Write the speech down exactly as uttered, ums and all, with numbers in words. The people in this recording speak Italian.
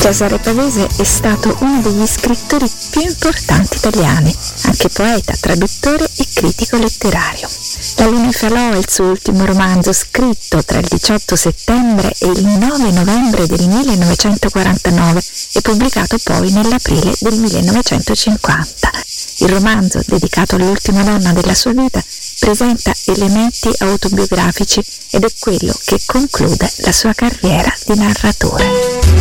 Cesare Pavese è stato uno degli scrittori più importanti italiani, anche poeta, traduttore e critico letterario. La luna e falò è il suo ultimo romanzo, scritto tra il diciotto settembre e il nove novembre del millenovecentoquarantanove e pubblicato poi nell'aprile del millenovecentocinquanta. Il romanzo, dedicato all'ultima donna della sua vita, presenta elementi autobiografici ed è quello che conclude la sua carriera di narratore.